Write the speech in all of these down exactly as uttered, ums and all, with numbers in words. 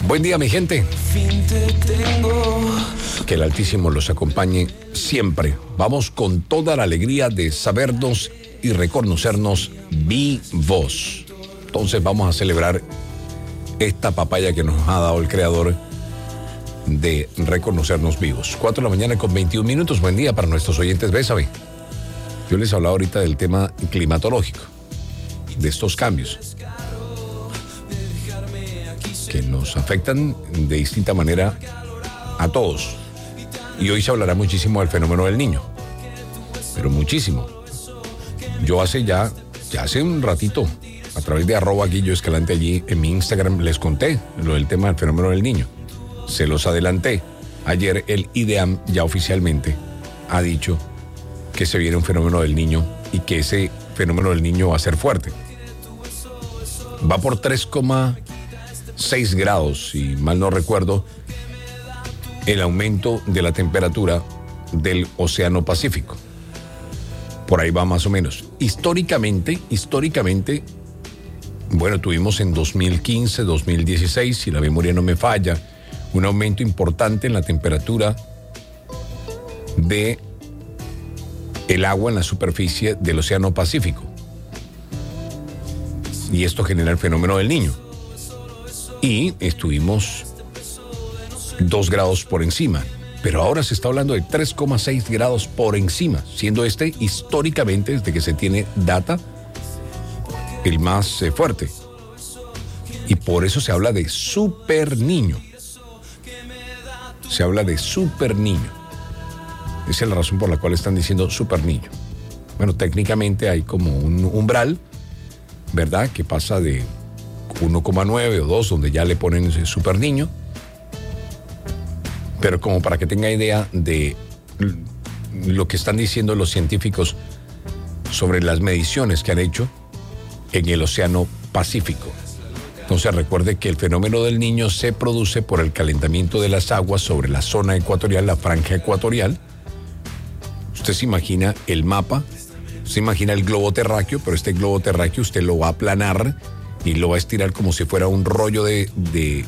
Buen día, mi gente. Que el Altísimo los acompañe siempre. Vamos con toda la alegría de sabernos y reconocernos vivos. Entonces vamos a celebrar esta papaya que nos ha dado el Creador de reconocernos vivos. cuatro de la mañana con veintiún minutos. Buen día para nuestros oyentes. Bésame. Yo les hablaba ahorita del tema climatológico, de estos cambios que nos afectan de distinta manera a todos. Y hoy se hablará muchísimo del fenómeno del niño, pero muchísimo. Yo hace ya, ya hace un ratito, a través de arroba Guillo Escalante allí en mi Instagram, les conté lo del tema del fenómeno del niño. Se los adelanté. Ayer el IDEAM ya oficialmente ha dicho que se viene un fenómeno del niño y que ese fenómeno del niño va a ser fuerte. Va por tres coma seis grados, si mal no recuerdo, el aumento de la temperatura del Océano Pacífico. Por ahí va más o menos. Históricamente, históricamente, bueno, tuvimos en dos mil quince, dos mil dieciséis, si la memoria no me falla, un aumento importante en la temperatura de el agua en la superficie del Océano Pacífico. Y esto genera el fenómeno del niño. Y estuvimos dos grados por encima, pero ahora se está hablando de tres coma seis grados por encima, siendo este históricamente, desde que se tiene data, el más eh, fuerte. Y por eso se habla de super niño. Se habla de super niño. Esa es la razón por la cual están diciendo super niño. Bueno, técnicamente hay como un umbral, ¿verdad?, que pasa de uno coma nueve o dos, donde ya le ponen ese super niño. Pero como para que tenga idea de lo que están diciendo los científicos sobre las mediciones que han hecho en el Océano Pacífico. Entonces recuerde que el fenómeno del niño se produce por el calentamiento de las aguas sobre la zona ecuatorial, la franja ecuatorial. Usted se imagina el mapa, se imagina el globo terráqueo, pero este globo terráqueo usted lo va a aplanar y lo va a estirar como si fuera un rollo de, de,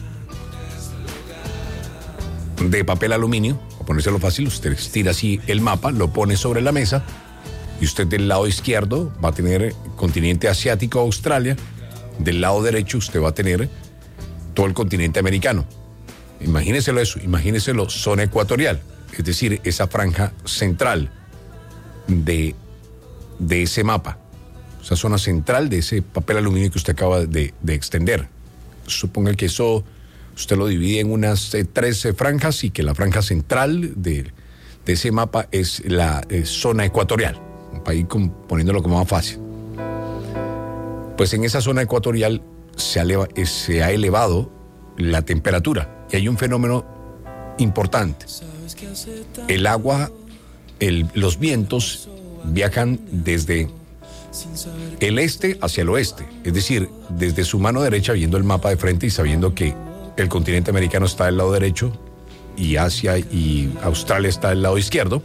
de papel aluminio. Para ponérselo fácil, usted estira así el mapa, lo pone sobre la mesa y usted del lado izquierdo va a tener continente asiático, Australia. Del lado derecho usted va a tener todo el continente americano. Imagíneselo eso, imagíneselo zona ecuatorial, es decir, esa franja central de, de ese mapa. Esa zona central de ese papel aluminio que usted acaba de, de extender. Suponga que eso usted lo divide en unas eh, trece franjas y que la franja central de, de ese mapa es la eh, zona ecuatorial, para ir con, poniéndolo como más fácil. Pues en esa zona ecuatorial se, eleva, eh, se ha elevado la temperatura y hay un fenómeno importante. El agua, el, los vientos viajan desde el este hacia el oeste, es decir, desde su mano derecha, viendo el mapa de frente y sabiendo que el continente americano está del lado derecho y Asia y Australia está del lado izquierdo.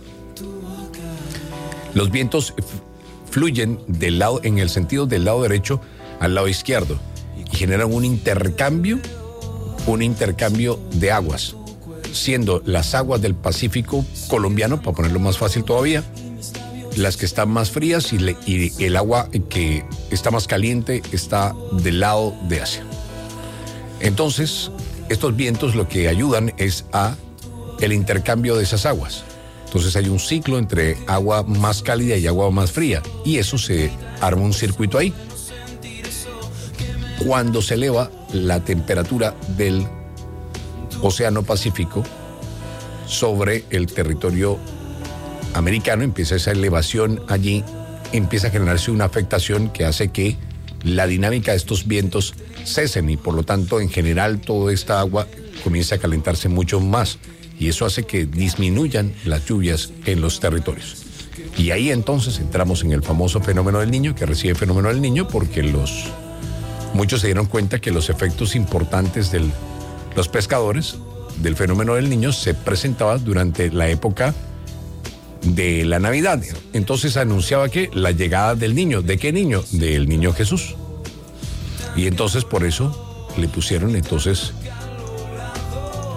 Los vientos fluyen del lado, en el sentido del lado derecho al lado izquierdo y generan un intercambio, un intercambio de aguas, siendo las aguas del Pacífico colombiano, para ponerlo más fácil todavía, las que están más frías y, le, y el agua que está más caliente está del lado de Asia. Entonces, estos vientos lo que ayudan es a el intercambio de esas aguas. Entonces hay un ciclo entre agua más cálida y agua más fría y eso se arma un circuito ahí. Cuando se eleva la temperatura del Océano Pacífico sobre el territorio americano, empieza esa elevación allí, empieza a generarse una afectación que hace que la dinámica de estos vientos cesen y por lo tanto en general toda esta agua comienza a calentarse mucho más y eso hace que disminuyan las lluvias en los territorios. Y ahí entonces entramos en el famoso fenómeno del niño, que recibe fenómeno del niño porque los muchos se dieron cuenta que los efectos importantes de los pescadores del fenómeno del niño se presentaban durante la época de la Navidad. Entonces anunciaba que la llegada del niño. ¿De qué niño? Del niño Jesús. Y entonces por eso le pusieron entonces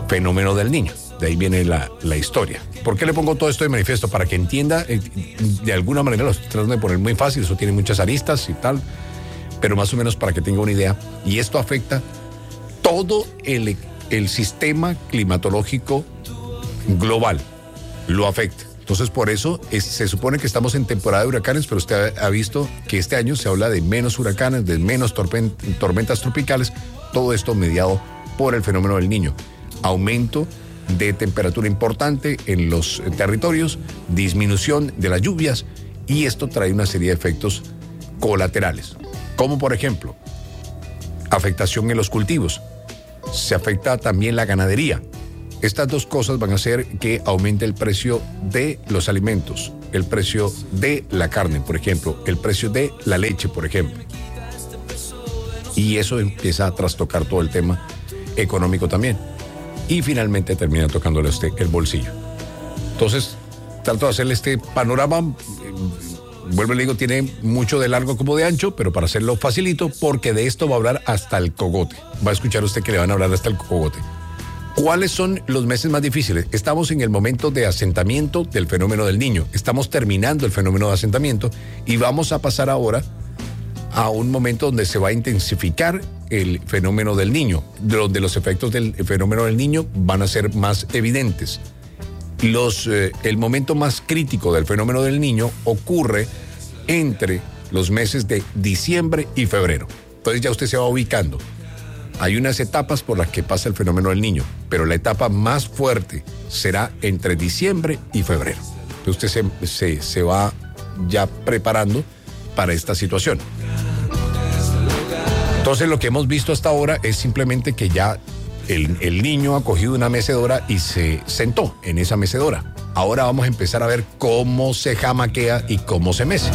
fenómeno del Niño. De ahí viene la, la historia. ¿Por qué le pongo todo esto de manifiesto? Para que entienda, eh, de alguna manera lo estoy tratando de poner muy fácil, eso tiene muchas aristas y tal, pero más o menos para que tenga una idea. Y esto afecta todo el, el sistema climatológico global, lo afecta. Entonces, por eso es, se supone que estamos en temporada de huracanes, pero usted ha, ha visto que este año se habla de menos huracanes, de menos torpen, tormentas tropicales, todo esto mediado por el fenómeno del Niño. Aumento de temperatura importante en los territorios, disminución de las lluvias, y esto trae una serie de efectos colaterales, como por ejemplo, afectación en los cultivos. Se afecta también la ganadería. Estas dos cosas van a hacer que aumente el precio de los alimentos, el precio de la carne, por ejemplo, el precio de la leche, por ejemplo. Y eso empieza a trastocar todo el tema económico también. Y finalmente termina tocándole a usted el bolsillo. Entonces, trato de hacerle este panorama. Vuelvo y le digo, tiene mucho de largo como de ancho, pero para hacerlo facilito, porque de esto va a hablar hasta el cogote. Va a escuchar usted que le van a hablar hasta el cogote. ¿Cuáles son los meses más difíciles? Estamos en el momento de asentamiento del fenómeno del Niño. Estamos terminando el fenómeno de asentamiento y vamos a pasar ahora a un momento donde se va a intensificar el fenómeno del Niño, donde los efectos del fenómeno del Niño van a ser más evidentes. Los, eh, el momento más crítico del fenómeno del Niño ocurre entre los meses de diciembre y febrero. Entonces ya usted se va ubicando. Hay unas etapas por las que pasa el fenómeno del Niño, pero la etapa más fuerte será entre diciembre y febrero. Entonces usted se, se, se va ya preparando para esta situación. Entonces lo que hemos visto hasta ahora es simplemente que ya el, el Niño ha cogido una mecedora y se sentó en esa mecedora. Ahora vamos a empezar a ver cómo se jamaquea y cómo se mece.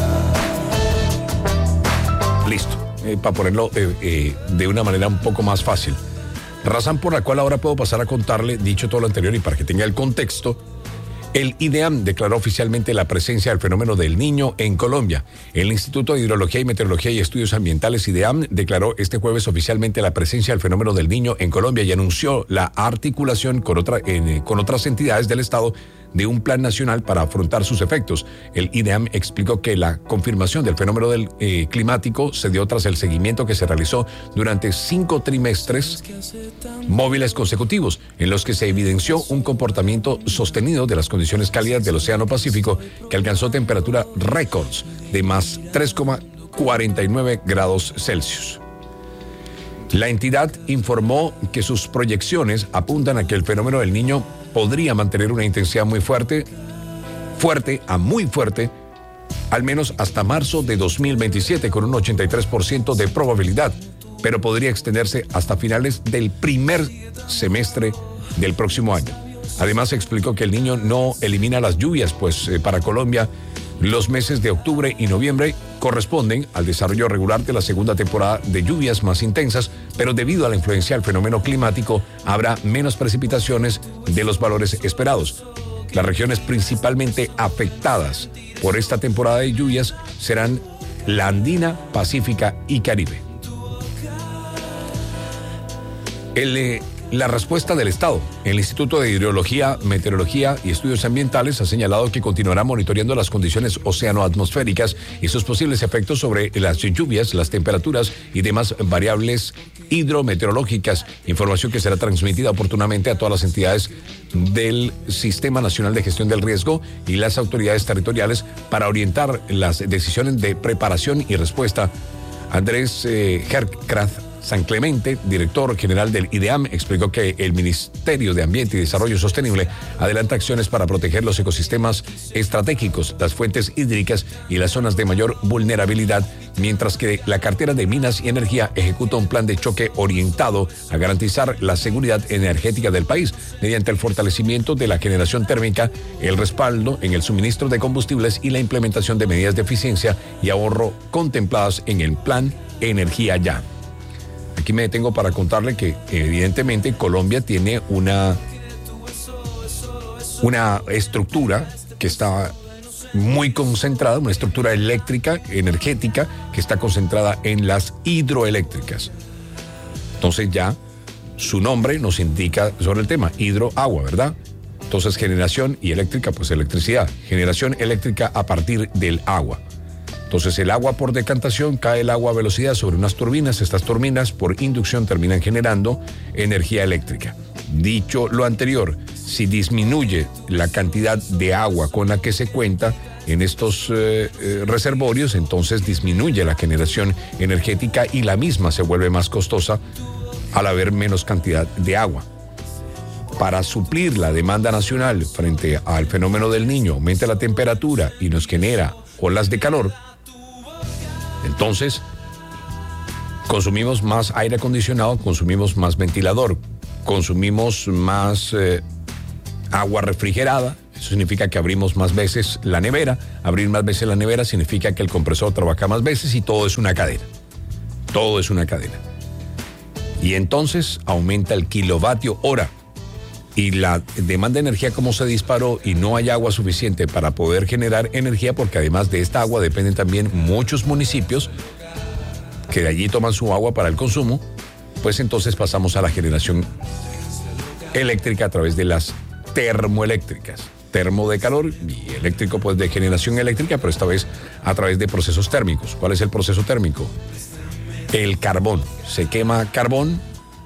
Listo, eh, para ponerlo eh, eh, de una manera un poco más fácil. Razón por la cual ahora puedo pasar a contarle, dicho todo lo anterior y para que tenga el contexto, el IDEAM declaró oficialmente la presencia del fenómeno del Niño en Colombia. El Instituto de Hidrología y Meteorología y Estudios Ambientales, IDEAM, declaró este jueves oficialmente la presencia del fenómeno del Niño en Colombia y anunció la articulación con, otra, eh, con otras entidades del Estado de un plan nacional para afrontar sus efectos. El IDEAM explicó que la confirmación del fenómeno del, eh, climático se dio tras el seguimiento que se realizó durante cinco trimestres móviles consecutivos, en los que se evidenció un comportamiento sostenido de las condiciones cálidas del Océano Pacífico, que alcanzó temperatura récords de más tres coma cuarenta y nueve grados Celsius. La entidad informó que sus proyecciones apuntan a que el fenómeno del Niño podría mantener una intensidad muy fuerte, fuerte a muy fuerte, al menos hasta marzo de dos mil veintisiete, con un ochenta y tres por ciento de probabilidad, pero podría extenderse hasta finales del primer semestre del próximo año. Además, explicó que el Niño no elimina las lluvias, pues eh, para Colombia los meses de octubre y noviembre corresponden al desarrollo regular de la segunda temporada de lluvias más intensas, pero debido a la influencia del fenómeno climático habrá menos precipitaciones de los valores esperados. Las regiones principalmente afectadas por esta temporada de lluvias serán la Andina, Pacífica y Caribe. El, eh, la respuesta del Estado. El Instituto de Hidrología, Meteorología y Estudios Ambientales ha señalado que continuará monitoreando las condiciones oceanoatmosféricas y sus posibles efectos sobre las lluvias, las temperaturas y demás variables hidrometeorológicas, información que será transmitida oportunamente a todas las entidades del Sistema Nacional de Gestión del Riesgo y las autoridades territoriales para orientar las decisiones de preparación y respuesta. Andrés eh, Herkrath San Clemente, director general del IDEAM, explicó que el Ministerio de Ambiente y Desarrollo Sostenible adelanta acciones para proteger los ecosistemas estratégicos, las fuentes hídricas y las zonas de mayor vulnerabilidad, mientras que la cartera de Minas y Energía ejecuta un plan de choque orientado a garantizar la seguridad energética del país mediante el fortalecimiento de la generación térmica, el respaldo en el suministro de combustibles y la implementación de medidas de eficiencia y ahorro contempladas en el Plan Energía Ya. Aquí me detengo para contarle que evidentemente Colombia tiene una, una estructura que está muy concentrada, una estructura eléctrica, energética, que está concentrada en las hidroeléctricas. Entonces ya su nombre nos indica sobre el tema, hidro, agua, ¿verdad? Entonces, generación y eléctrica, pues electricidad. Generación eléctrica a partir del agua. Entonces, el agua por decantación, cae el agua a velocidad sobre unas turbinas. Estas turbinas, por inducción, terminan generando energía eléctrica. Dicho lo anterior, si disminuye la cantidad de agua con la que se cuenta en estos eh, eh, reservorios, entonces disminuye la generación energética y la misma se vuelve más costosa al haber menos cantidad de agua. Para suplir la demanda nacional frente al fenómeno del Niño, aumenta la temperatura y nos genera olas de calor, entonces consumimos más aire acondicionado, consumimos más ventilador, consumimos más eh, agua refrigerada. Eso significa que abrimos más veces la nevera. Abrir más veces la nevera significa que el compresor trabaja más veces y todo es una cadena. Todo es una cadena. Y entonces aumenta el kilovatio hora. Y la demanda de energía, como se disparó y no hay agua suficiente para poder generar energía, porque además de esta agua dependen también muchos municipios que de allí toman su agua para el consumo, pues entonces pasamos a la generación eléctrica a través de las termoeléctricas. Termo de calor y eléctrico pues de generación eléctrica, pero esta vez a través de procesos térmicos. ¿Cuál es el proceso térmico? El carbón. Se quema carbón,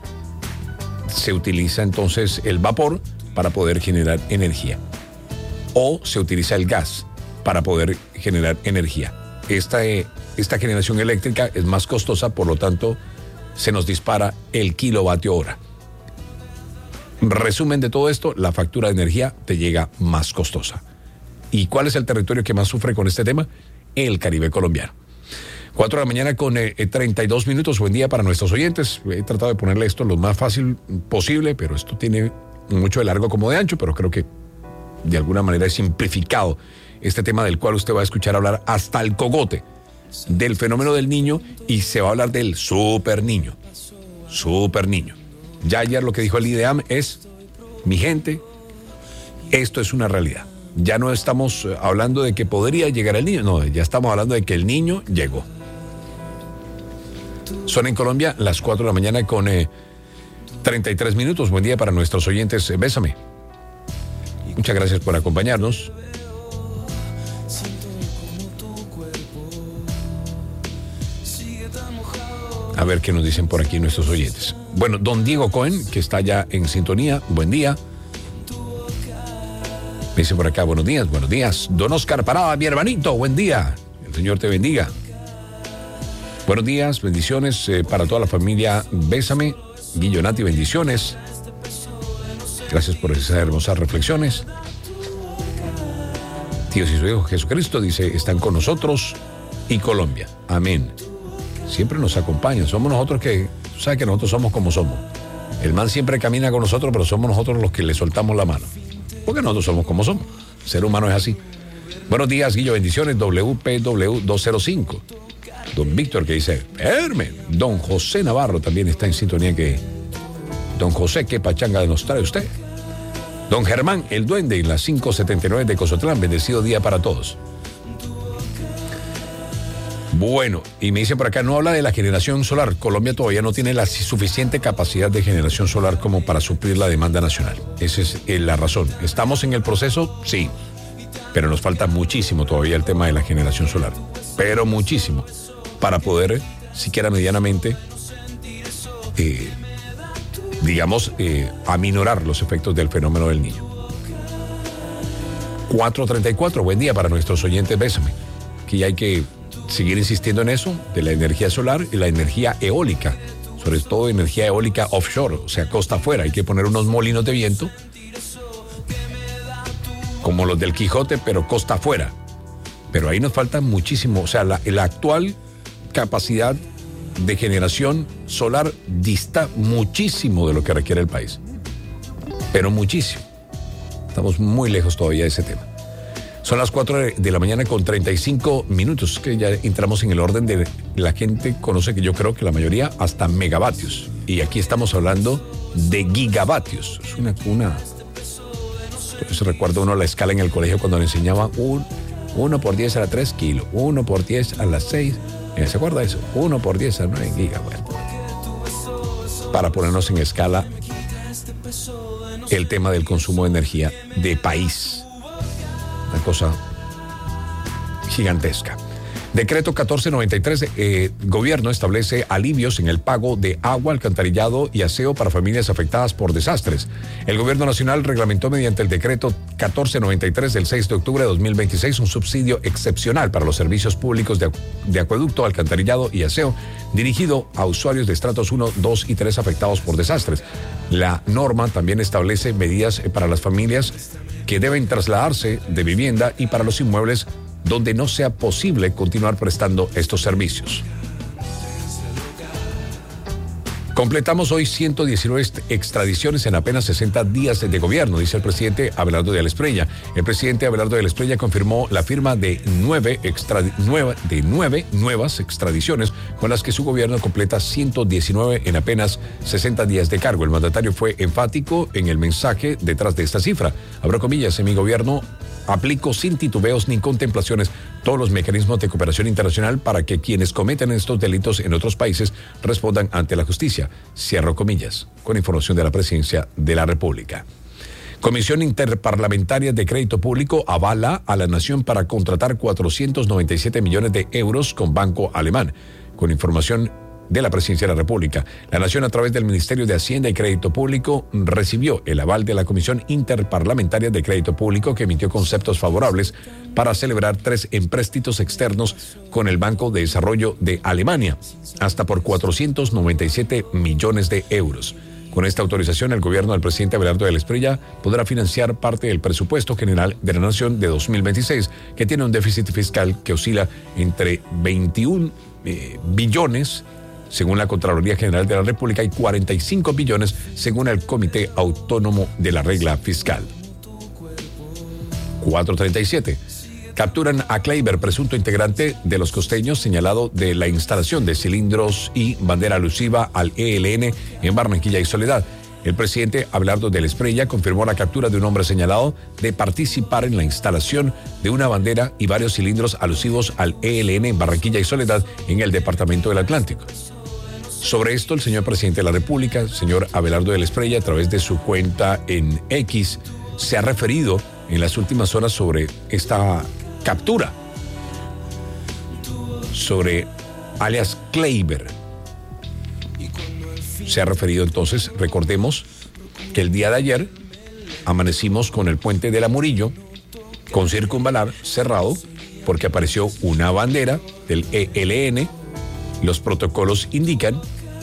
se utiliza entonces el vapor para poder generar energía. O se utiliza el gas para poder generar energía. Esta, eh, esta generación eléctrica es más costosa, por lo tanto se nos dispara el kilovatio hora. Resumen de todo esto, la factura de energía te llega más costosa. ¿Y cuál es el territorio que más sufre con este tema? El Caribe colombiano. Cuatro de la mañana con eh, treinta y dos minutos. Buen día para nuestros oyentes. He tratado de ponerle esto lo más fácil posible, pero esto tiene mucho de largo como de ancho, pero creo que de alguna manera es simplificado este tema del cual usted va a escuchar hablar hasta el cogote, del fenómeno del Niño, y se va a hablar del super niño. Super niño. Ya ayer lo que dijo el I D E A M es, mi gente, esto es una realidad. Ya no estamos hablando de que podría llegar el niño, no, ya estamos hablando de que el niño llegó. Son en Colombia las cuatro de la mañana con eh, treinta y tres minutos. Buen día para nuestros oyentes. Eh, bésame. Muchas gracias por acompañarnos. A ver qué nos dicen por aquí nuestros oyentes. Bueno, don Diego Cohen, que está ya en sintonía. Buen día. Me dice por acá, buenos días, buenos días. Don Oscar Parada, mi hermanito, buen día. El Señor te bendiga. Buenos días, bendiciones eh, para toda la familia. Bésame, Guillo Nati, bendiciones. Gracias por esas hermosas reflexiones. Dios y su Hijo Jesucristo, dice, están con nosotros y Colombia. Amén. Siempre nos acompañan. Somos nosotros que, tú sabes que nosotros somos como somos. El man siempre camina con nosotros, pero somos nosotros los que le soltamos la mano. Porque nosotros somos como somos. El ser humano es así. Buenos días, Guillo, bendiciones. W P W doscientos cinco. Don Víctor que dice, Herme. Don José Navarro también está en sintonía que... Don José, ¿qué pachanga nos trae usted? Don Germán, el duende, en las cinco setenta y nueve de Cozotlán. Bendecido día para todos. Bueno, y me dice por acá, no habla de la generación solar. Colombia todavía no tiene la suficiente capacidad de generación solar como para suplir la demanda nacional. Esa es eh, la razón. ¿Estamos en el proceso? Sí. Pero nos falta muchísimo todavía el tema de la generación solar. Pero muchísimo. Para poder, siquiera medianamente, eh, digamos, eh, aminorar los efectos del fenómeno del Niño. cuatro treinta y cuatro, buen día para nuestros oyentes. Bésame. Que ya hay que seguir insistiendo en eso, de la energía solar y la energía eólica, sobre todo energía eólica offshore, o sea, costa afuera. Hay que poner unos molinos de viento, como los del Quijote, pero costa afuera. Pero ahí nos falta muchísimo, o sea, la, la actual capacidad de generación solar dista muchísimo de lo que requiere el país, pero muchísimo. Estamos muy lejos todavía de ese tema. Son las cuatro de la mañana con treinta y cinco minutos, que ya entramos en el orden de la gente conoce, que yo creo que la mayoría, hasta megavatios. Y aquí estamos hablando de gigavatios. Es una... una entonces recuerdo uno la escala en el colegio cuando le enseñaba un, uno por diez a la tres kilos, uno por diez a las seis. ¿Se acuerda de eso? uno por diez a nueve gigas. Bueno. para ponernos en escala el tema del consumo de energía de país. Una cosa gigantesca. Decreto catorce noventa y tres, eh, gobierno establece alivios en el pago de agua, alcantarillado y aseo para familias afectadas por desastres. El gobierno nacional reglamentó mediante el decreto catorce noventa y tres del seis de octubre de dos mil veintiséis un subsidio excepcional para los servicios públicos de, de acueducto, alcantarillado y aseo dirigido a usuarios de estratos uno, dos y tres afectados por desastres. La norma también establece medidas para las familias que deben trasladarse de vivienda y para los inmuebles donde no sea posible continuar prestando estos servicios. Completamos hoy ciento diecinueve extradiciones en apenas sesenta días de gobierno, dice el presidente Abelardo de Esprella. El presidente Abelardo de Esprella confirmó la firma de nueve, extradi- nueva, de nueve nuevas extradiciones con las que su gobierno completa ciento diecinueve en apenas sesenta días de cargo. El mandatario fue enfático en el mensaje detrás de esta cifra. Abro comillas, en mi gobierno aplico sin titubeos ni contemplaciones todos los mecanismos de cooperación internacional para que quienes cometen estos delitos en otros países respondan ante la justicia. Cierro comillas, con información de la Presidencia de la República. Comisión Interparlamentaria de Crédito Público avala a la Nación para contratar cuatrocientos noventa y siete millones de euros con Banco Alemán. Con información de la Presidencia de la República, la Nación, a través del Ministerio de Hacienda y Crédito Público, recibió el aval de la Comisión Interparlamentaria de Crédito Público, que emitió conceptos favorables para celebrar tres empréstitos externos con el Banco de Desarrollo de Alemania, hasta por cuatrocientos noventa y siete millones de euros. Con esta autorización, el gobierno del presidente Abelardo de Esprella podrá financiar parte del presupuesto general de la Nación de dos mil veintiséis, que tiene un déficit fiscal que oscila entre veintiún eh, billones según la Contraloría General de la República, y cuarenta y cinco billones según el Comité Autónomo de la Regla Fiscal. cuatro treinta y siete. Capturan a Kleiber, presunto integrante de los costeños, señalado de la instalación de cilindros y bandera alusiva al E L N en Barranquilla y Soledad. El presidente Abelardo de Esprella confirmó la captura de un hombre señalado de participar en la instalación de una bandera y varios cilindros alusivos al E L N en Barranquilla y Soledad, en el departamento del Atlántico. Sobre esto, el señor presidente de la República, el señor Abelardo de Esprella, a través de su cuenta en X, se ha referido en las últimas horas sobre esta captura, sobre alias Kleiber. Se ha referido entonces, recordemos, que el día de ayer amanecimos con el puente de la Murillo con circunvalar cerrado porque apareció una bandera del E L N. Los protocolos indican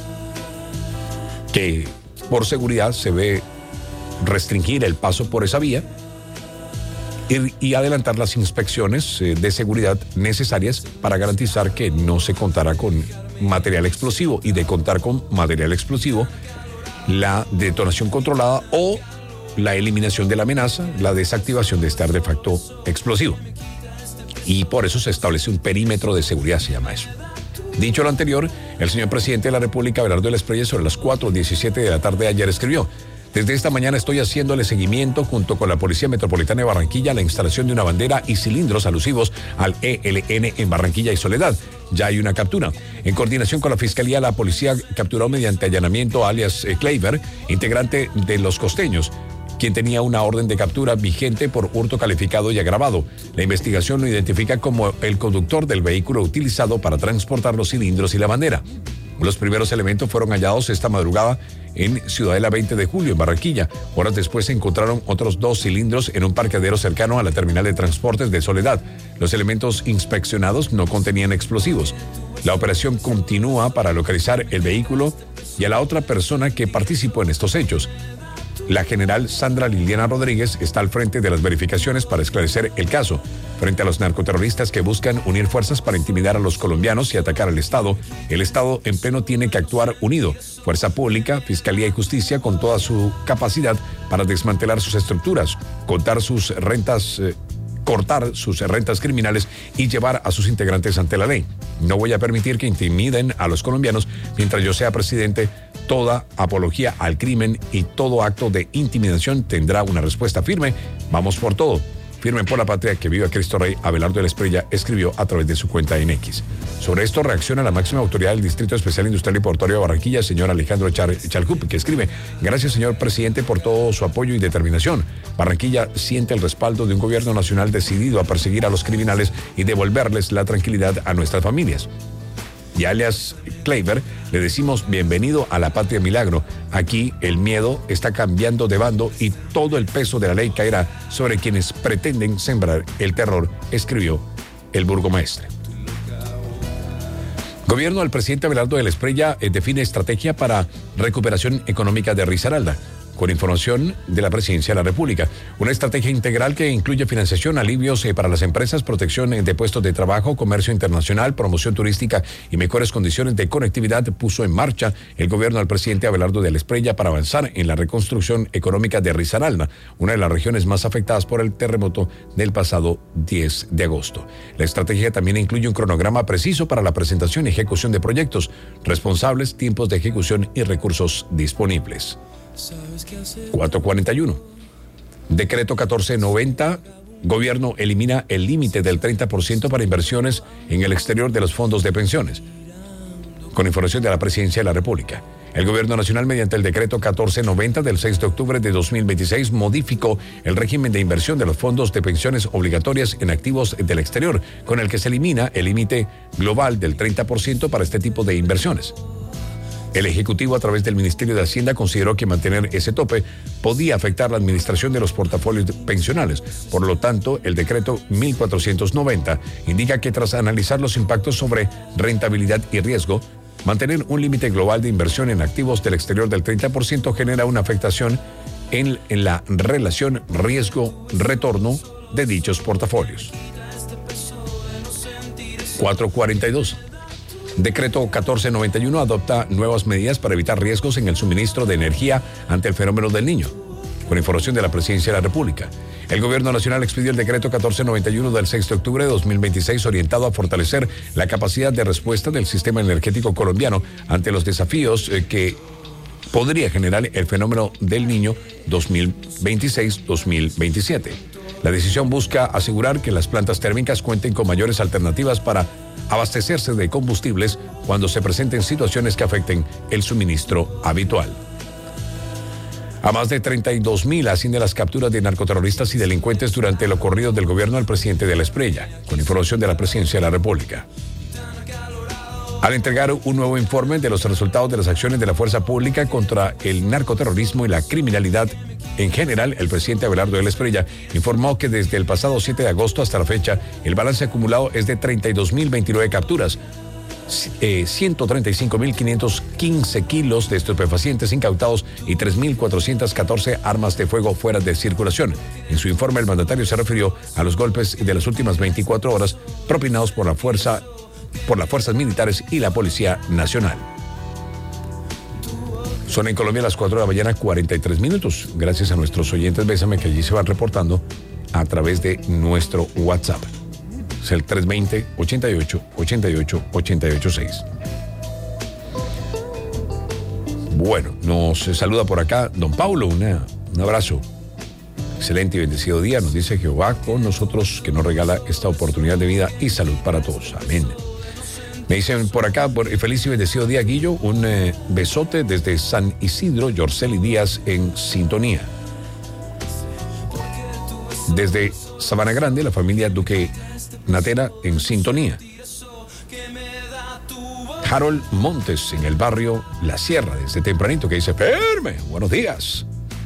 que por seguridad se debe restringir el paso por esa vía y, y adelantar las inspecciones eh, de seguridad necesarias para garantizar que no se contará con material explosivo, y de contar con material explosivo, la detonación controlada o la eliminación de la amenaza, la desactivación de este artefacto explosivo. Y por eso se establece un perímetro de seguridad, se llama eso. Dicho lo anterior, el señor presidente de la República, Abelardo de Esprella, sobre las cuatro diecisiete de la tarde de ayer escribió: desde esta mañana estoy haciéndole seguimiento junto con la Policía Metropolitana de Barranquilla a la instalación de una bandera y cilindros alusivos al E L N en Barranquilla y Soledad. Ya hay una captura. En coordinación con la Fiscalía, la policía capturó mediante allanamiento a alias eh, Kleiber, integrante de Los Costeños, quien tenía una orden de captura vigente por hurto calificado y agravado. La investigación lo identifica como el conductor del vehículo utilizado para transportar los cilindros y la bandera. Los primeros elementos fueron hallados esta madrugada en Ciudadela veinte de julio, en Barranquilla. Horas después se encontraron otros dos cilindros en un parqueadero cercano a la terminal de transportes de Soledad. Los elementos inspeccionados no contenían explosivos. La operación continúa para localizar el vehículo y a la otra persona que participó en estos hechos. La general Sandra Liliana Rodríguez está al frente de las verificaciones para esclarecer el caso. Frente a los narcoterroristas que buscan unir fuerzas para intimidar a los colombianos y atacar al Estado, el Estado en pleno tiene que actuar unido. Fuerza Pública, Fiscalía y Justicia, con toda su capacidad para desmantelar sus estructuras, contar sus rentas, eh, cortar sus rentas criminales y llevar a sus integrantes ante la ley. No voy a permitir que intimiden a los colombianos mientras yo sea presidente. Toda apología al crimen y todo acto de intimidación tendrá una respuesta firme. Vamos por todo. Firmen por la patria, que viva Cristo Rey, Abelardo de la Espriella escribió a través de su cuenta en X. Sobre esto reacciona la máxima autoridad del Distrito Especial Industrial y Portuario de Barranquilla, señor Alejandro Char Chalcup, que escribe: gracias, señor presidente, por todo su apoyo y determinación. Barranquilla siente el respaldo de un gobierno nacional decidido a perseguir a los criminales y devolverles la tranquilidad a nuestras familias. Y alias Kleiber, le decimos bienvenido a la patria milagro. Aquí el miedo está cambiando de bando y todo el peso de la ley caerá sobre quienes pretenden sembrar el terror, escribió el burgomaestre. Gobierno del presidente Abelardo de la Espriella eh, define estrategia para recuperación económica de Risaralda. Con información de la Presidencia de la República. Una estrategia integral que incluye financiación, alivios eh, para las empresas, protección de puestos de trabajo, comercio internacional, promoción turística y mejores condiciones de conectividad puso en marcha el gobierno del presidente Abelardo de la Espriella para avanzar en la reconstrucción económica de Risaralda, una de las regiones más afectadas por el terremoto del pasado diez de agosto. La estrategia también incluye un cronograma preciso para la presentación y ejecución de proyectos, responsables, tiempos de ejecución y recursos disponibles. cuatro cuarenta y uno. Decreto catorce noventa. Gobierno elimina el límite del treinta por ciento para inversiones en el exterior de los fondos de pensiones. Con información de la Presidencia de la República. El Gobierno Nacional, mediante el decreto catorce noventa del seis de octubre de dos mil veintiséis, modificó el régimen de inversión de los fondos de pensiones obligatorias en activos del exterior, con el que se elimina el límite global del treinta por ciento para este tipo de inversiones. El Ejecutivo, a través del Ministerio de Hacienda, consideró que mantener ese tope podía afectar la administración de los portafolios pensionales. Por lo tanto, el decreto mil cuatrocientos noventa indica que tras analizar los impactos sobre rentabilidad y riesgo, mantener un límite global de inversión en activos del exterior del treinta por ciento genera una afectación en, en la relación riesgo-retorno de dichos portafolios. cuatro cuarenta y dos. Decreto catorce noventa y uno adopta nuevas medidas para evitar riesgos en el suministro de energía ante el fenómeno del Niño. Con información de la Presidencia de la República. El Gobierno Nacional expidió el decreto catorce noventa y uno del seis de octubre de dos mil veintiséis orientado a fortalecer la capacidad de respuesta del sistema energético colombiano ante los desafíos eh, que podría generar el fenómeno del Niño dos mil veintiséis dos mil veintisiete. La decisión busca asegurar que las plantas térmicas cuenten con mayores alternativas para abastecerse de combustibles cuando se presenten situaciones que afecten el suministro habitual. A más de treinta y dos mil asciende las capturas de narcoterroristas y delincuentes durante el ocurrido del gobierno del presidente de la Espriella, con información de la Presidencia de la República. Al entregar un nuevo informe de los resultados de las acciones de la fuerza pública contra el narcoterrorismo y la criminalidad en general, el presidente Abelardo de la Espriella informó que desde el pasado siete de agosto hasta la fecha, el balance acumulado es de treinta y dos mil veintinueve capturas, eh, ciento treinta y cinco mil quinientos quince kilos de estupefacientes incautados y tres mil cuatrocientas catorce armas de fuego fuera de circulación. En su informe, el mandatario se refirió a los golpes de las últimas veinticuatro horas propinados por la fuerza, por las fuerzas militares y la Policía Nacional. Son en Colombia las cuatro de la mañana, cuarenta y tres minutos. Gracias a nuestros oyentes, Bésame, que allí se van reportando a través de nuestro WhatsApp. Es el tres dos cero, ochenta y ocho, ochenta y ocho, ochenta y ocho seis. Bueno, nos saluda por acá don Paulo. Una, un abrazo. Excelente y bendecido día. Nos dice Jehová con nosotros, que nos regala esta oportunidad de vida y salud para todos. Amén. Me dicen por acá, por feliz y bendecido día, Guillo, un eh, besote desde San Isidro, Yorceli Díaz en sintonía. Desde Sabana Grande, la familia Duque Natera en sintonía. Harold Montes en el barrio La Sierra, desde tempranito, que dice, firme, buenos días.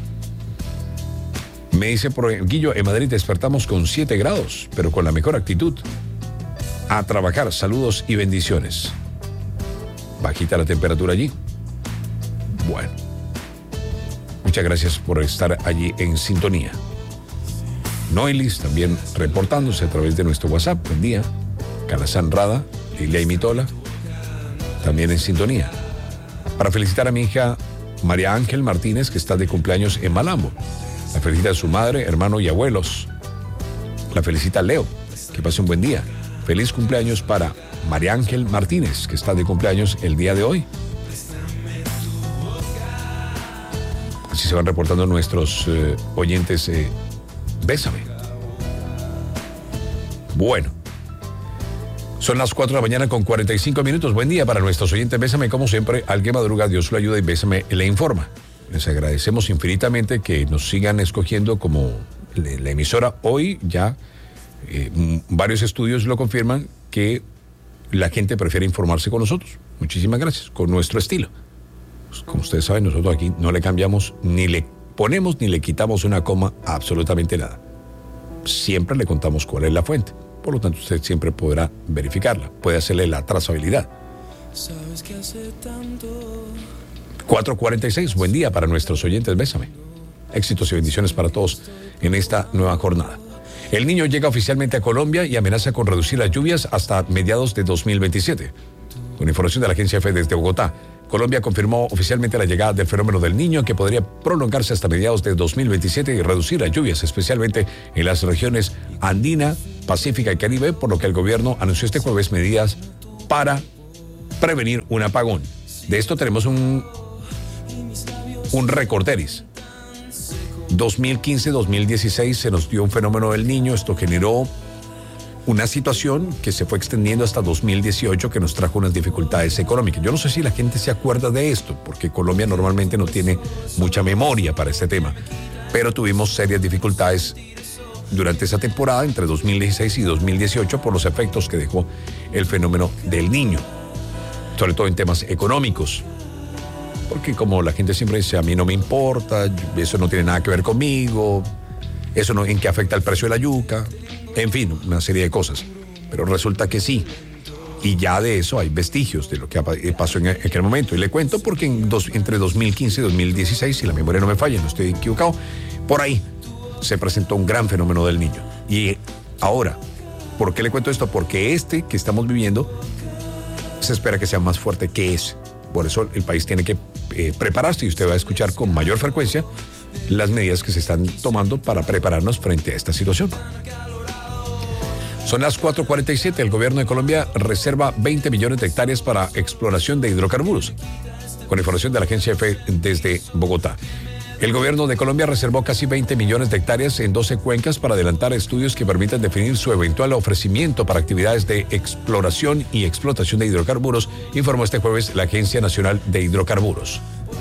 Me dice por Guillo, en Madrid despertamos con siete grados, pero con la mejor actitud. A trabajar, saludos y bendiciones. Bajita la temperatura allí. Bueno, muchas gracias por estar allí en sintonía. Noelis también reportándose a través de nuestro WhatsApp. Buen día. Calazán Rada, Lilia y Mitola, también en sintonía. Para felicitar a mi hija María Ángel Martínez, que está de cumpleaños en Malambo. La felicita a su madre, hermano y abuelos. La felicita Leo. Que pase un buen día. Feliz cumpleaños para María Ángel Martínez, que está de cumpleaños el día de hoy. Así se van reportando nuestros eh, oyentes. Eh, Bésame. Bueno, son las cuatro de la mañana con cuarenta y cinco minutos. Buen día para nuestros oyentes. Bésame, como siempre, al que madruga, Dios lo ayuda y Bésame le informa. Les agradecemos infinitamente que nos sigan escogiendo como la emisora. Hoy ya eh, varios estudios lo confirman que la gente prefiere informarse con nosotros. Muchísimas gracias, con nuestro estilo. Pues, como ustedes saben, nosotros aquí no le cambiamos, ni le ponemos, ni le quitamos una coma a absolutamente nada. Siempre le contamos cuál es la fuente. Por lo tanto, usted siempre podrá verificarla. Puede hacerle la trazabilidad. ¿Sabes qué hace tanto? cuatro cuarenta y seis, buen día para nuestros oyentes, Bésame. Éxitos y bendiciones para todos en esta nueva jornada. El Niño llega oficialmente a Colombia y amenaza con reducir las lluvias hasta mediados de dos mil veintisiete. Con información de la agencia F desde Bogotá, Colombia confirmó oficialmente la llegada del fenómeno del Niño, que podría prolongarse hasta mediados de dos mil veintisiete y reducir las lluvias, especialmente en las regiones andina, pacífica y caribe, por lo que el gobierno anunció este jueves medidas para prevenir un apagón. De esto tenemos un un recorderis. dos mil quince dos mil dieciséis se nos dio un fenómeno del Niño. Esto generó una situación que se fue extendiendo hasta dos mil dieciocho, que nos trajo unas dificultades económicas. Yo no sé si la gente se acuerda de esto, porque Colombia normalmente no tiene mucha memoria para este tema, pero tuvimos serias dificultades durante esa temporada entre dos mil dieciséis y dos mil dieciocho por los efectos que dejó el fenómeno del Niño, sobre todo en temas económicos. Porque como la gente siempre dice, a mí no me importa, eso no tiene nada que ver conmigo, eso no, en qué afecta el precio de la yuca, en fin, una serie de cosas. Pero resulta que sí, y ya de eso hay vestigios de lo que pasó en aquel momento. Y le cuento porque en dos, entre dos mil quince y dos mil dieciséis, si la memoria no me falla, no estoy equivocado, por ahí se presentó un gran fenómeno del Niño. Y ahora, ¿por qué le cuento esto? Porque este que estamos viviendo se espera que sea más fuerte que ese. Por eso el país tiene que eh, prepararse, y usted va a escuchar con mayor frecuencia las medidas que se están tomando para prepararnos frente a esta situación. Son las cuatro cuarenta y siete. El gobierno de Colombia reserva veinte millones de hectáreas para exploración de hidrocarburos. Con información de la agencia F desde Bogotá. El gobierno de Colombia reservó casi veinte millones de hectáreas en doce cuencas para adelantar estudios que permitan definir su eventual ofrecimiento para actividades de exploración y explotación de hidrocarburos, informó este jueves la Agencia Nacional de Hidrocarburos.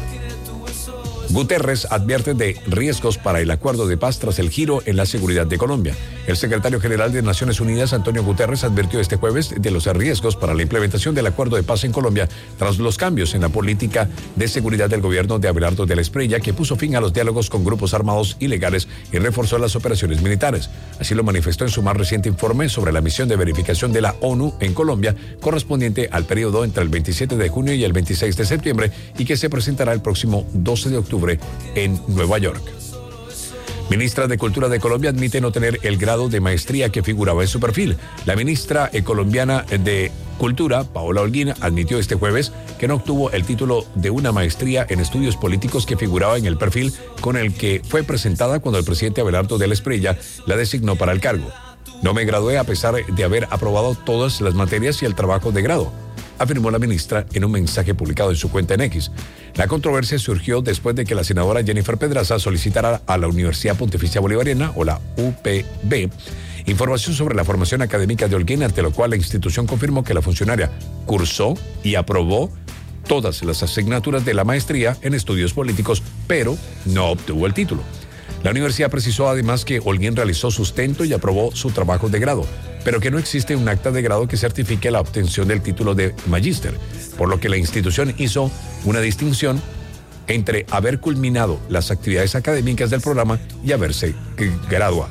Guterres advierte de riesgos para el acuerdo de paz tras el giro en la seguridad de Colombia. El secretario general de Naciones Unidas, Antonio Guterres, advirtió este jueves de los riesgos para la implementación del acuerdo de paz en Colombia tras los cambios en la política de seguridad del gobierno de Abelardo de la Espriella, que puso fin a los diálogos con grupos armados ilegales y reforzó las operaciones militares. Así lo manifestó en su más reciente informe sobre la misión de verificación de la ONU en Colombia, correspondiente al periodo entre el veintisiete de junio y el veintiséis de septiembre, y que se presentará el próximo doce de octubre en Nueva York. Ministra de Cultura de Colombia admite no tener el grado de maestría que figuraba en su perfil. La ministra colombiana de Cultura, Paola Holguín, admitió este jueves que no obtuvo el título de una maestría en estudios políticos que figuraba en el perfil con el que fue presentada cuando el presidente Abelardo de la Espriella la designó para el cargo. No me gradué a pesar de haber aprobado todas las materias y el trabajo de grado, afirmó la ministra en un mensaje publicado en su cuenta en X. La controversia surgió después de que la senadora Jennifer Pedraza solicitara a la Universidad Pontificia Bolivariana, o la U P B, información sobre la formación académica de Holguín, ante lo cual la institución confirmó que la funcionaria cursó y aprobó todas las asignaturas de la maestría en estudios políticos, pero no obtuvo el título. La universidad precisó además que Holguín realizó sustento y aprobó su trabajo de grado, pero que no existe un acta de grado que certifique la obtención del título de magíster, por lo que la institución hizo una distinción entre haber culminado las actividades académicas del programa y haberse graduado.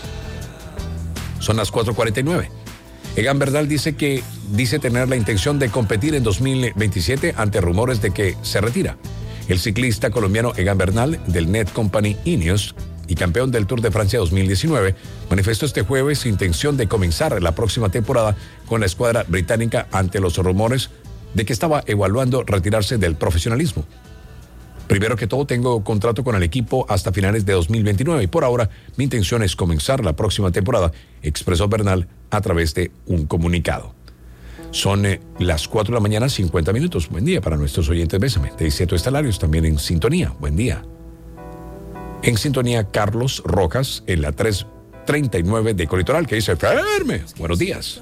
Son las cuatro cuarenta y nueve. Egan Bernal dice que dice tener la intención de competir en dos mil veintisiete ante rumores de que se retira. El ciclista colombiano Egan Bernal, del Net Company Ineos y campeón del Tour de Francia dos mil diecinueve, manifestó este jueves su intención de comenzar la próxima temporada con la escuadra británica ante los rumores de que estaba evaluando retirarse del profesionalismo. Primero que todo, tengo contrato con el equipo hasta finales de dos mil veintinueve y por ahora mi intención es comenzar la próxima temporada, expresó Bernal a través de un comunicado. Son eh, las cuatro de la mañana, cincuenta minutos. Buen día para nuestros oyentes. Bésame. De Distrito Estalarios también en sintonía. Buen día. En sintonía, Carlos Rojas en la tres treinta y nueve de Colitoral, que dice: Ferme, buenos días.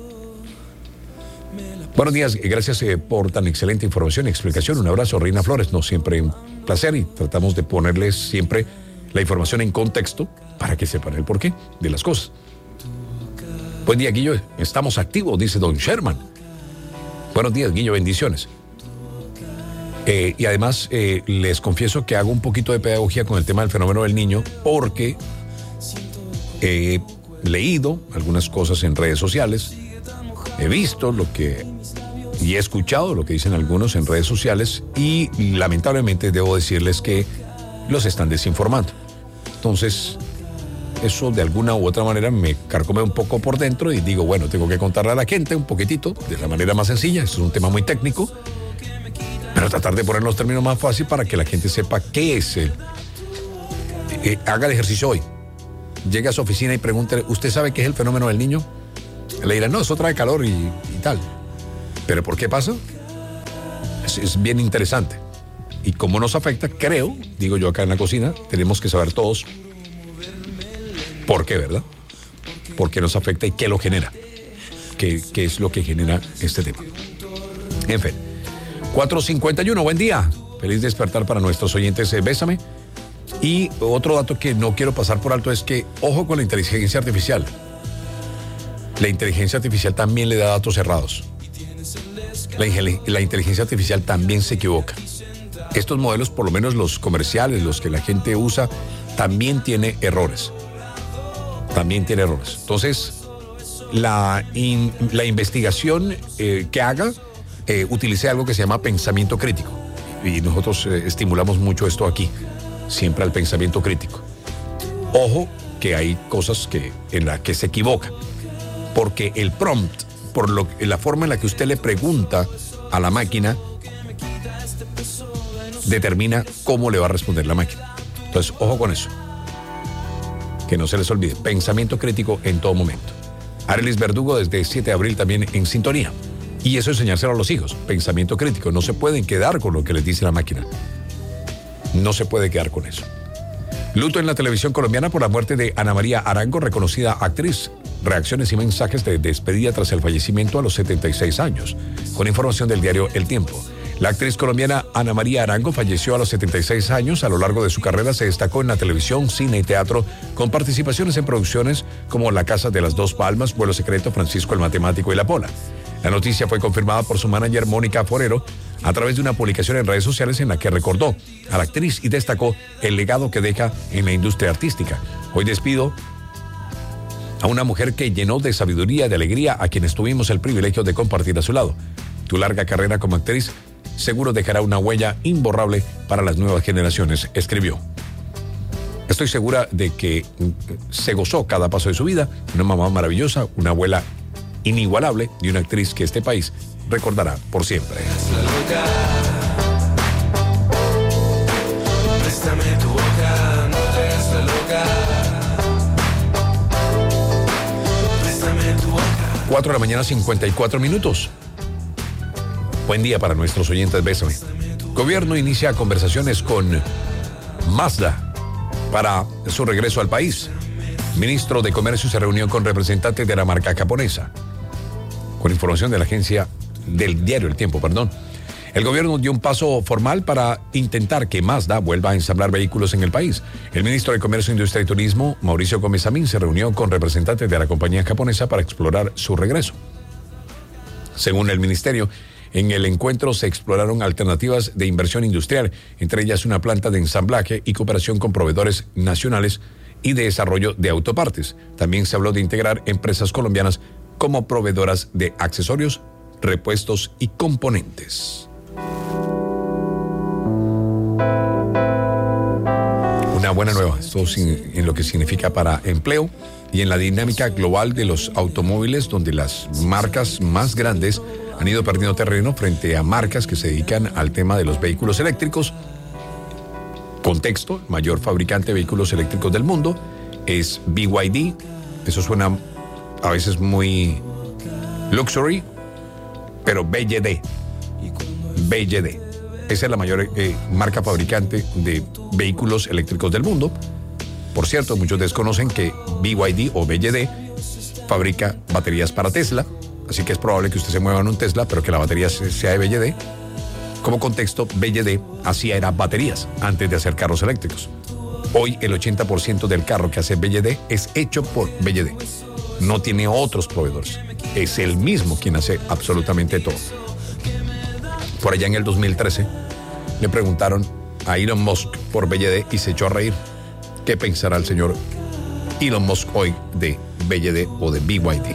Buenos días, gracias eh, por tan excelente información y explicación. Un abrazo, Reina Flores. No, siempre un placer, y tratamos de ponerles siempre la información en contexto para que sepan el porqué de las cosas. Buen día, Guillo. Estamos activos, dice don Sherman. Buenos días, Guillo. Bendiciones. Eh, y además, eh, les confieso que hago un poquito de pedagogía con el tema del fenómeno del niño, porque he leído algunas cosas en redes sociales, he visto lo que y he escuchado lo que dicen algunos en redes sociales, y lamentablemente debo decirles que los están desinformando. Entonces, eso de alguna u otra manera me carcome un poco por dentro, y digo, bueno, tengo que contarle a la gente un poquitito de la manera más sencilla. Esto es un tema muy técnico, pero tratar de poner los términos más fácil para que la gente sepa qué es el... Eh, haga el ejercicio hoy. Llegue a su oficina y pregúntele: ¿usted sabe qué es el fenómeno del niño? Le dirán: no, eso trae calor y, y tal. ¿Pero por qué pasa? Es, es bien interesante. Y cómo nos afecta, creo, digo yo acá en la cocina, tenemos que saber todos por qué, ¿verdad? Por qué nos afecta y qué lo genera. Qué, qué es lo que genera este tema. En fin. cuatro cincuenta y uno, buen día. Feliz despertar para nuestros oyentes. Eh, bésame. Y otro dato que no quiero pasar por alto es que, ojo con la inteligencia artificial. La inteligencia artificial también le da datos errados. La, la inteligencia artificial también se equivoca. Estos modelos, por lo menos los comerciales, los que la gente usa, también tiene errores. También tiene errores. Entonces, la, in, la investigación eh, que haga, eh, utilice algo que se llama pensamiento crítico. Y nosotros eh, estimulamos mucho esto aquí, siempre al pensamiento crítico. Ojo que hay cosas que, en las que se equivoca, porque el prompt, por lo, la forma en la que usted le pregunta a la máquina, determina cómo le va a responder la máquina. Entonces, ojo con eso. Que no se les olvide. Pensamiento crítico en todo momento. Arelis Verdugo desde siete de abril también en sintonía. Y eso enseñárselo a los hijos. Pensamiento crítico. No se pueden quedar con lo que les dice la máquina. No se puede quedar con eso. Luto en la televisión colombiana por la muerte de Ana María Arango, reconocida actriz. Reacciones y mensajes de despedida tras el fallecimiento a los setenta y seis años. Con información del diario El Tiempo. La actriz colombiana Ana María Arango falleció a los setenta y seis años. A lo largo de su carrera se destacó en la televisión, cine y teatro, con participaciones en producciones como La Casa de las Dos Palmas, Vuelo Secreto, Francisco el Matemático y La Pola. La noticia fue confirmada por su manager Mónica Forero a través de una publicación en redes sociales en la que recordó a la actriz y destacó el legado que deja en la industria artística. Hoy despido a una mujer que llenó de sabiduría y de alegría a quienes tuvimos el privilegio de compartir a su lado. Tu larga carrera como actriz seguro dejará una huella imborrable para las nuevas generaciones, escribió. Estoy segura de que se gozó cada paso de su vida, una mamá maravillosa, una abuela inigualable y una actriz que este país recordará por siempre. Préstame tu boca, no te hagas la loca. Préstame tu boca. cuatro de la mañana, cincuenta y cuatro minutos. Buen día para nuestros oyentes, bésame. Gobierno inicia conversaciones con Mazda para su regreso al país. Ministro de Comercio se reunió con representantes de la marca japonesa. Con información de la agencia del diario El Tiempo, perdón. El gobierno dio un paso formal para intentar que Mazda vuelva a ensamblar vehículos en el país. El ministro de Comercio, Industria y Turismo, Mauricio Gómez Amín, se reunió con representantes de la compañía japonesa para explorar su regreso. Según el ministerio, en el encuentro se exploraron alternativas de inversión industrial, entre ellas una planta de ensamblaje y cooperación con proveedores nacionales y de desarrollo de autopartes. También se habló de integrar empresas colombianas como proveedoras de accesorios, repuestos y componentes. Una buena nueva, esto en lo que significa para empleo y en la dinámica global de los automóviles, donde las marcas más grandes han ido perdiendo terreno frente a marcas que se dedican al tema de los vehículos eléctricos. Contexto: el mayor fabricante de vehículos eléctricos del mundo es B Y D. Eso suena a veces muy luxury, pero B Y D. B Y D. Esa es la mayor eh, marca fabricante de vehículos eléctricos del mundo. Por cierto, muchos desconocen que B Y D o B Y D fabrica baterías para Tesla, así que es probable que usted se mueva en un Tesla, pero que la batería sea de B Y D. Como contexto, B Y D hacía era baterías antes de hacer carros eléctricos. Hoy el ochenta por ciento del carro que hace B Y D es hecho por B Y D. No tiene otros proveedores. Es él mismo quien hace absolutamente todo. Por allá en el dos mil trece le preguntaron a Elon Musk por B Y D y se echó a reír. ¿Qué pensará el señor Elon Musk hoy de B Y D o de B Y D?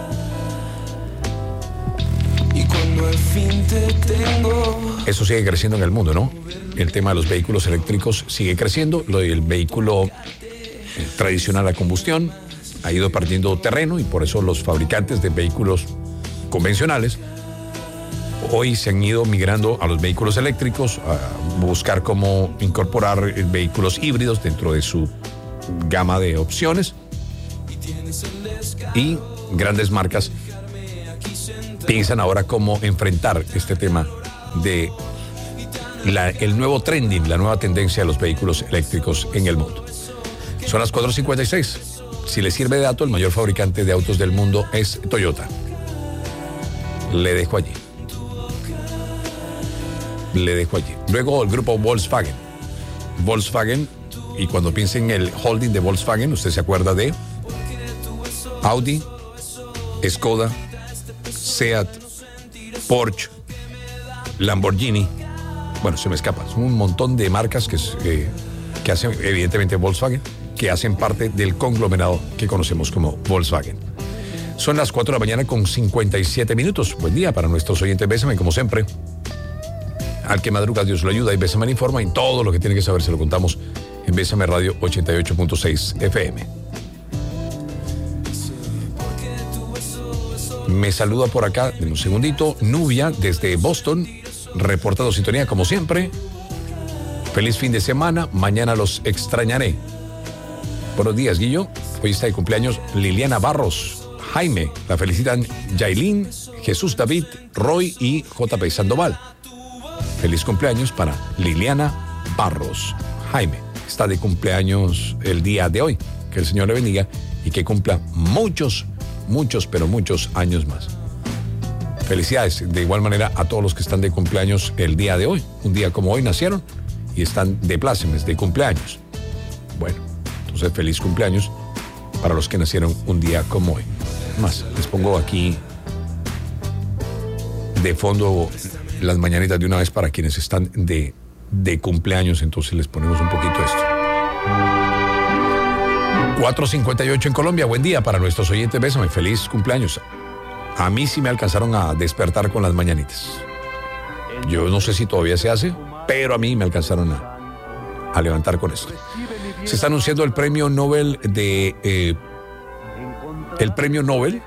Y cuando al fin te tengo... Eso sigue creciendo en el mundo, ¿no? El tema de los vehículos eléctricos sigue creciendo. Lo del vehículo eh, tradicional a combustión ha ido perdiendo terreno y por eso los fabricantes de vehículos convencionales hoy se han ido migrando a los vehículos eléctricos, a buscar cómo incorporar vehículos híbridos dentro de su gama de opciones. Y grandes marcas piensan ahora cómo enfrentar este tema de la, el nuevo trending, la nueva tendencia de los vehículos eléctricos en el mundo. Son las cuatro cincuenta y seis. Si le sirve de dato, el mayor fabricante de autos del mundo es Toyota. Le dejo allí. Le dejo allí. Luego el grupo Volkswagen. Volkswagen, y cuando piense en el holding de Volkswagen, usted se acuerda de Audi, Skoda, Seat, Porsche, Lamborghini. Bueno, se me escapa. Son un montón de marcas que, eh, que hacen, evidentemente, Volkswagen, que hacen parte del conglomerado que conocemos como Volkswagen. Son las cuatro de la mañana con cincuenta y siete minutos. Buen día para nuestros oyentes. Bésame, como siempre. Al que madruga, Dios lo ayuda, y Bésame le informa. En todo lo que tiene que saber se lo contamos en Bésame Radio ochenta y ocho punto seis F M. Me saluda por acá, en un segundito, Nubia desde Boston, reportando sintonía como siempre. Feliz fin de semana, mañana los extrañaré. Buenos días, Guillo. Hoy está de cumpleaños Liliana Barros. Jaime, la felicitan Yailin, Jesús David, Roy y J P Sandoval. Feliz cumpleaños para Liliana Barros. Jaime está de cumpleaños el día de hoy. Que el Señor le bendiga y que cumpla muchos, muchos, pero muchos años más. Felicidades de igual manera a todos los que están de cumpleaños el día de hoy. Un día como hoy nacieron y están de plácemes, de cumpleaños. Bueno, entonces feliz cumpleaños para los que nacieron un día como hoy. Más, les pongo aquí de fondo las mañanitas de una vez para quienes están de, de cumpleaños, entonces les ponemos un poquito esto. cuatro cincuenta y ocho en Colombia, buen día para nuestros oyentes, Bésame, feliz cumpleaños. A mí sí me alcanzaron a despertar con las mañanitas. Yo no sé si todavía se hace, pero a mí me alcanzaron a, a levantar con esto. Se está anunciando el premio Nobel de... Eh, el premio Nobel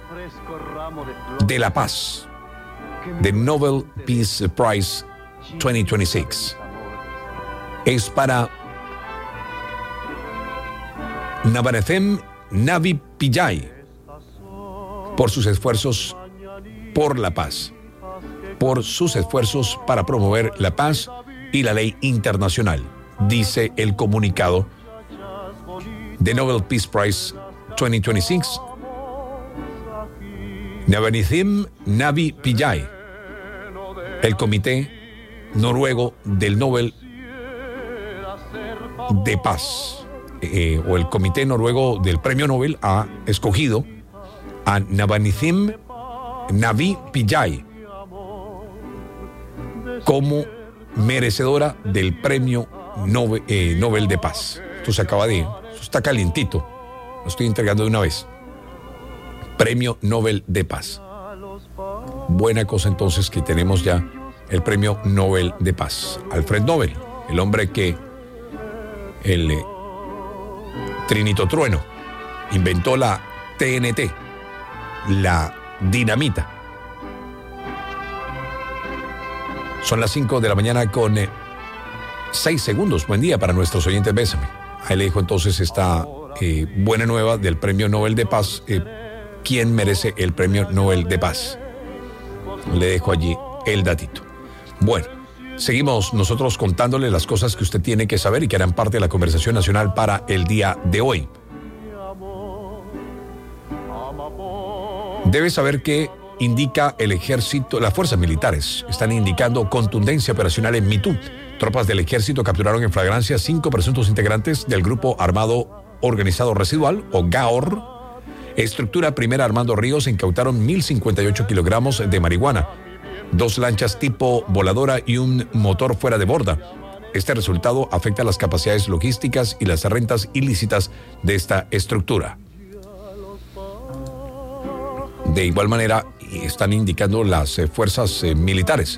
de la Paz. The Nobel Peace Prize veinte veintiséis. Es para Navanethem Navi Pillay por sus esfuerzos por la paz, por sus esfuerzos para promover la paz y la ley internacional, dice el comunicado de Nobel Peace Prize veinte veintiséis. Navanethem Navi Pillay, el comité noruego del Nobel de Paz, eh, o el comité noruego del premio Nobel ha escogido a Navanethem Navi Pillay como merecedora del premio Nobel, eh, Nobel de Paz. Esto se acaba de... Esto está calientito. Lo estoy entregando de una vez. Premio Nobel de Paz. Buena cosa entonces que tenemos ya el premio Nobel de Paz. Alfred Nobel, el hombre que el eh, trinitotrueno inventó la T N T, la dinamita. Son las cinco de la mañana con eh, seis segundos. Buen día para nuestros oyentes, Bésame. Ahí le dejo entonces esta eh, buena nueva del premio Nobel de Paz. Eh, ¿Quién merece el premio Nobel de Paz? Le dejo allí el datito. Bueno, Seguimos nosotros contándole las cosas que usted tiene que saber y que harán parte de la conversación nacional para el día de hoy. Debe saber que indica el ejército, las fuerzas militares están indicando contundencia operacional en Mitú. Tropas del ejército capturaron en flagrancia cinco presuntos integrantes del Grupo Armado Organizado Residual, o G A O R. Estructura Primera Armando Ríos incautaron mil cincuenta y ocho kilogramos de marihuana, dos lanchas tipo voladora y un motor fuera de borda. Este resultado afecta las capacidades logísticas y las rentas ilícitas de esta estructura. De igual manera, están indicando las eh, fuerzas eh, militares.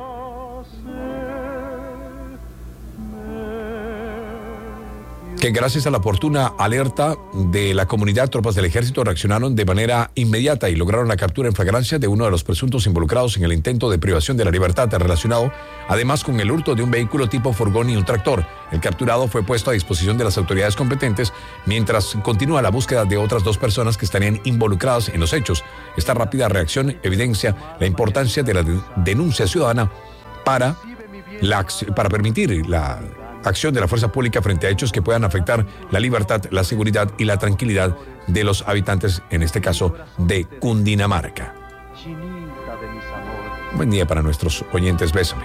Que gracias a la oportuna alerta de la comunidad, tropas del ejército reaccionaron de manera inmediata y lograron la captura en flagrancia de uno de los presuntos involucrados en el intento de privación de la libertad relacionado además con el hurto de un vehículo tipo furgón y un tractor. El capturado fue puesto a disposición de las autoridades competentes mientras continúa la búsqueda de otras dos personas que estarían involucradas en los hechos. Esta rápida reacción evidencia la importancia de la de- denuncia ciudadana para, la, para permitir la acción de la fuerza pública frente a hechos que puedan afectar la libertad, la seguridad y la tranquilidad de los habitantes, en este caso de Cundinamarca. Buen día para nuestros oyentes, bésame.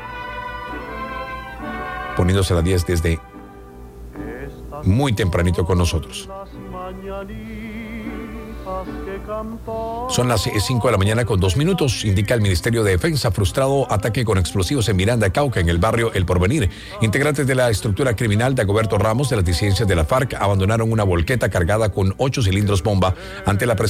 Poniéndose a las diez desde muy tempranito con nosotros. Son las cinco de la mañana con dos minutos, indica el Ministerio de Defensa. Frustrado ataque con explosivos en Miranda, Cauca, en el barrio El Porvenir. Integrantes de la estructura criminal de Dagoberto Ramos de las disidencias de la FARC abandonaron una volqueta cargada con ocho cilindros bomba ante la presencia